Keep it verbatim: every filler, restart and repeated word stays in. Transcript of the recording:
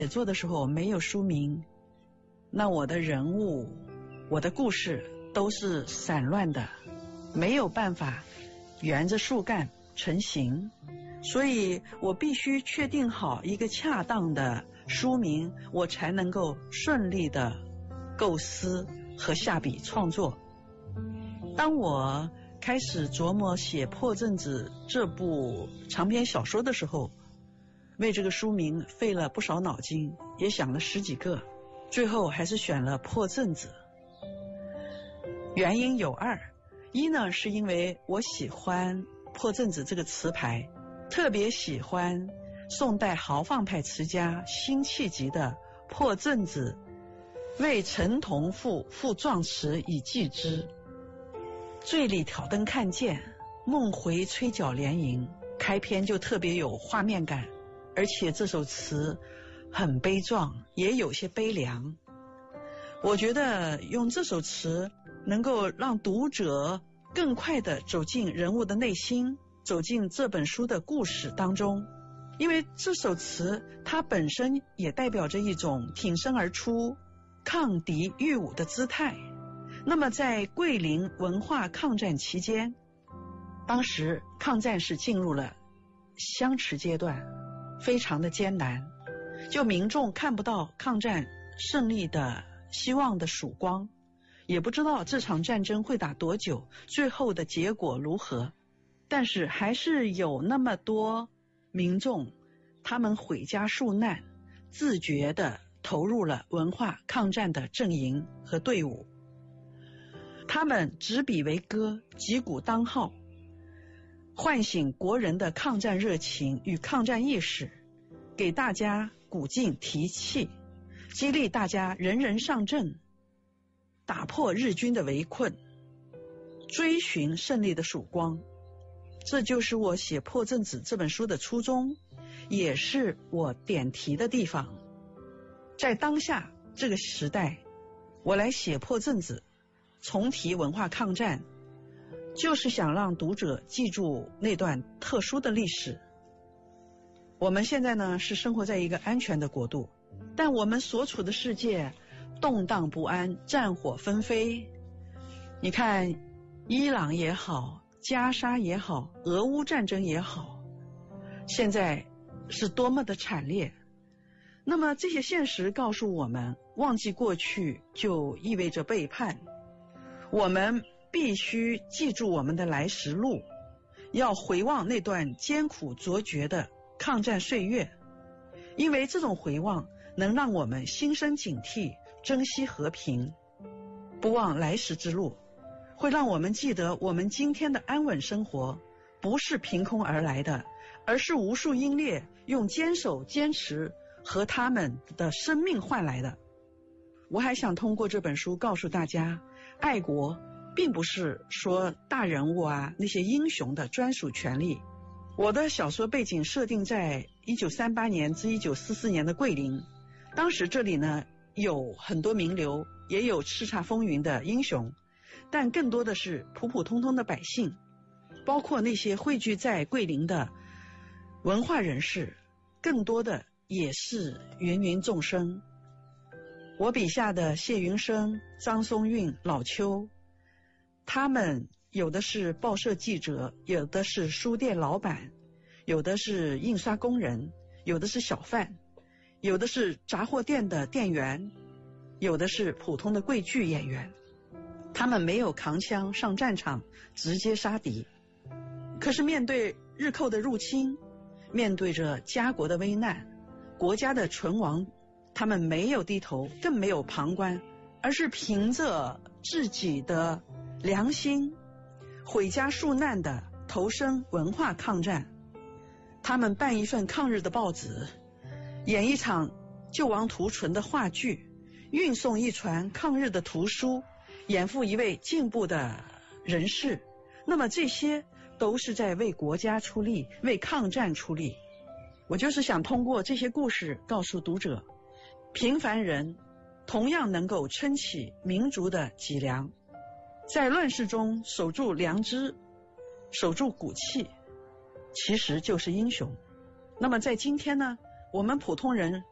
写作的时候没有书名，那我的人物我的故事都是散乱的，没有办法沿着树干成型，所以我必须确定好一个恰当的书名，我才能够顺利的构思和下笔创作。当我开始琢磨写《破阵子》这部长篇小说的时候，为这个书名费了不少脑筋，也想了十几个，最后还是选了《破阵子》。原因有二，一呢是因为我喜欢破阵子这个词牌，特别喜欢宋代豪放派词家辛弃疾的破阵子为陈同赋赋壮词以寄之，醉里挑灯看剑，梦回吹角连营，开篇就特别有画面感，而且这首词很悲壮，也有些悲凉。我觉得用这首词能够让读者更快地走进人物的内心，走进这本书的故事当中。因为这首词它本身也代表着一种挺身而出、抗敌御侮的姿态。那么在桂林文化抗战期间，当时抗战是进入了相持阶段，非常的艰难，就民众看不到抗战胜利的希望的曙光，也不知道这场战争会打多久，最后的结果如何。但是还是有那么多民众，他们毁家纾难，自觉地投入了文化抗战的阵营和队伍。他们执笔为歌，击鼓当号，唤醒国人的抗战热情与抗战意识，给大家鼓劲提气，激励大家人人上阵，打破日军的围困，追寻胜利的曙光。这就是我写《破阵子》这本书的初衷，也是我点题的地方。在当下这个时代，我来写《破阵子》，重提文化抗战，就是想让读者记住那段特殊的历史。我们现在呢是生活在一个安全的国度，但我们所处的世界动荡不安，战火纷飞。你看伊朗也好，加沙也好，俄乌战争也好，现在是多么的惨烈。那么这些现实告诉我们，忘记过去就意味着背叛。我们必须记住我们的来时路，要回望那段艰苦卓绝的抗战岁月，因为这种回望能让我们心生警惕，珍惜和平，不忘来时之路，会让我们记得我们今天的安稳生活不是凭空而来的，而是无数英烈用坚守坚持和他们的生命换来的。我还想通过这本书告诉大家，爱国并不是说大人物啊那些英雄的专属权利。我的小说背景设定在一九三八年至一九四四年的桂林，当时这里呢有很多名流，也有叱咤风云的英雄，但更多的是普普通通的百姓，包括那些汇聚在桂林的文化人士，更多的也是芸芸众生。我笔下的谢云生、张松韵、老邱，他们有的是报社记者，有的是书店老板，有的是印刷工人，有的是小贩，有的是杂货店的店员，有的是普通的桂剧演员。他们没有扛枪上战场直接杀敌，可是面对日寇的入侵，面对着家国的危难，国家的存亡，他们没有低头，更没有旁观，而是凭着自己的良心毁家纾难的投身文化抗战。他们办一份抗日的报纸，演一场救亡图存的话剧，运送一传抗日的图书，演赴一位进步的人士。那么这些都是在为国家出力，为抗战出力。我就是想通过这些故事告诉读者，平凡人同样能够撑起民族的脊梁，在乱世中守住良知，守住骨气，其实就是英雄。那么在今天呢，我们普通人